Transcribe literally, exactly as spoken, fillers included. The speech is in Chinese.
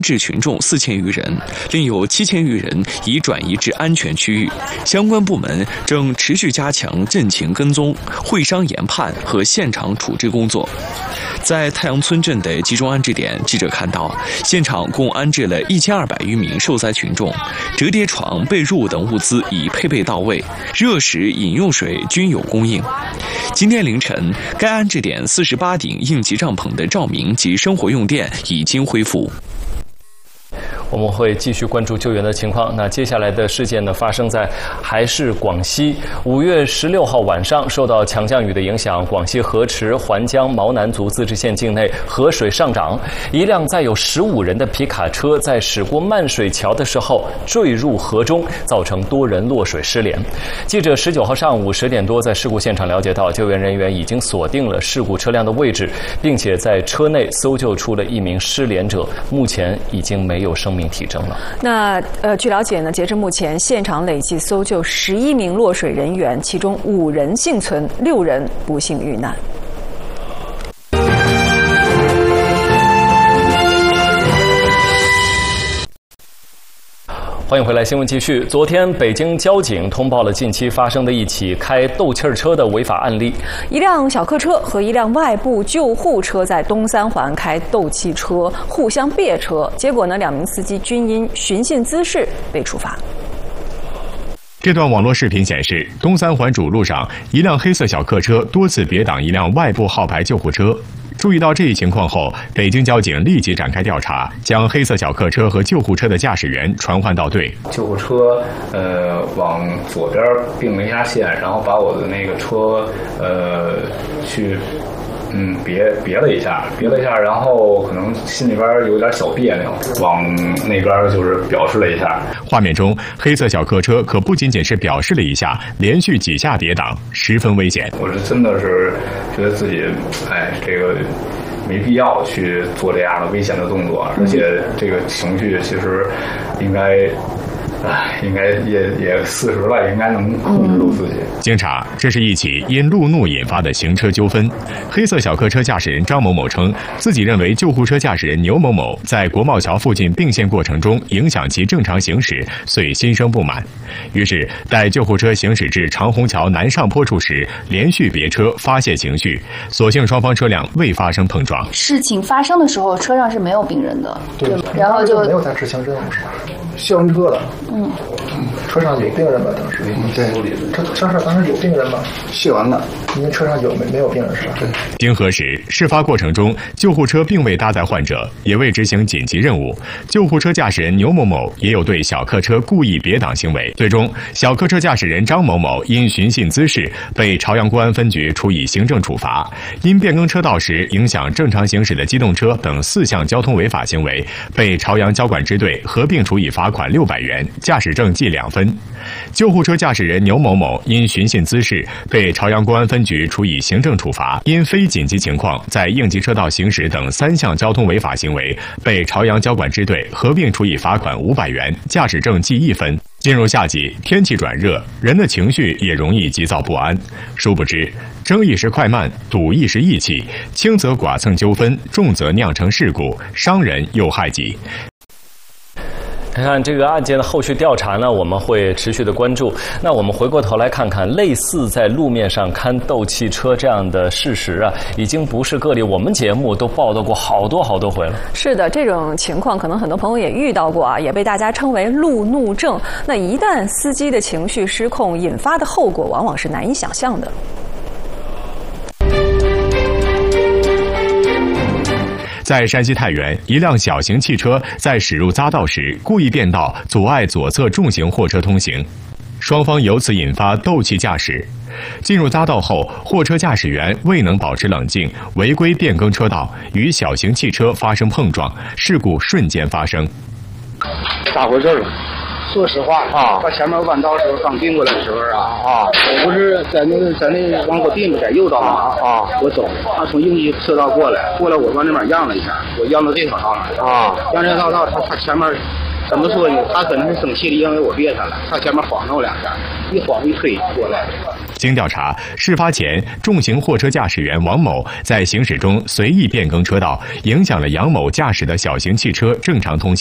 至群众四千余人，另有七千余人已转移至安全区域。相关部门正持续加强震情跟踪、会商研判和现场处置工作。在太阳村镇的集中安置点，记者看到，现场共安置了一千二百余名受灾群众，折叠床、被褥等物资已配备到位，热食、饮用水均有供应。今天凌晨，该安置点四十八顶应急帐篷的照明及生活用电已经恢复。 我们会继续关注救援的情况。那接下来的事件呢，发生在还是广西。五月十六号晚上，受到强降雨的影响，广西河池、环江、毛南族自治县境内河水上涨，一辆载有十五人的皮卡车在驶过漫水桥的时候坠入河中，造成多人落水失联。记者十九号上午十点多在事故现场了解到，救援人员已经锁定了事故车辆的位置，并且在车内搜救出了一名失联者，目前已经没有生命体征了。 那呃，据了解呢，截至目前，现场累计搜救十一名落水人员，其中五人幸存，六人不幸遇难。 欢迎回来，新闻继续。昨天，北京交警通报了近期发生的一起开斗气儿车的违法案例。 一辆小客车和一辆外部救护车在东三环开斗气车，互相别车，结果呢，两名司机均因寻衅滋事被处罚。 这段网络视频显示，东三环主路上，一辆黑色小客车多次别挡一辆外部号牌救护车。注意到这一情况后，北京交警立即展开调查，将黑色小客车和救护车的驾驶员传唤到队。 救护车呃往左边并了一下线，然后把我的那个车呃去嗯别别了一下，别了一下，然后可能心里边有点小别扭，往那边就是表示了一下。 画面中，黑色小客车可不仅仅是表示了一下，连续几下跌挡，十分危险。 我是真的是觉得自己，哎，这个没必要去做这样的危险的动作，而且这个情绪其实应该。唉，应该也也四十了，应该能控制住自己。 经查，这是一起因路怒引发的行车纠纷。黑色小客车驾驶人张某某称，自己认为救护车驾驶人牛某某在国贸桥附近并线过程中影响其正常行驶，遂心生不满。于是，待救护车行驶至长虹桥南上坡处时，连续别车发泄情绪，所幸双方车辆未发生碰撞。 事情发生的时候，车上是没有病人的， 对， 然后就没有在执行任务是吧？卸完车了。嗯，车上有病人吗？当时？对，车车上当时有病人吗？卸完了，因为车上有没没有病人是吧？对。 经核实，事发过程中，救护车并未搭载患者，也未执行紧急任务。救护车驾驶人牛某某也有对小客车故意别挡行为。最终，小客车驾驶人张某某因寻衅滋事被朝阳公安分局处以行政处罚，因变更车道时影响正常行驶的机动车等四项交通违法行为，被朝阳交管支队合并处以罚款六百元。驾驶证记两分。救护车驾驶人牛某某因寻衅滋事被朝阳公安分局处以行政处罚，因非紧急情况在应急车道行驶等三项交通违法行为，被朝阳交管支队合并处以罚款五百元，驾驶证记一分。进入夏季，天气转热，人的情绪也容易急躁不安。殊不知，争一时快慢，赌一时意气，轻则剐蹭纠纷，重则酿成事故，伤人又害己。 看看这个案件的后续调查呢，我们会持续的关注。那我们回过头来看看，类似在路面上看斗气车这样的事实啊，已经不是个例，我们节目都报道过好多好多回了。 是的，这种情况可能很多朋友也遇到过啊，也被大家称为路怒症。那一旦司机的情绪失控，引发的后果往往是难以想象的。 在山西太原，一辆小型汽车在驶入匝道时故意变道，阻碍左侧重型货车通行，双方由此引发斗气驾驶。进入匝道后，货车驾驶员未能保持冷静，违规变更车道，与小型汽车发生碰撞，事故瞬间发生。 咋回事？说实话啊，他前面弯道时候刚并过来的时候啊啊，我不是在那个在那往我并在右道嘛啊，我走，他从应急车道过来，过来我往那边让了一下，我让到这条道来啊，让这条道他他前面怎么说呢？他可能是生气的，因为我别他了，他前面晃了我两下，一晃一推过来。 经调查，事发前重型货车驾驶员王某在行驶中随意变更车道，影响了杨某驾驶的小型汽车正常通行。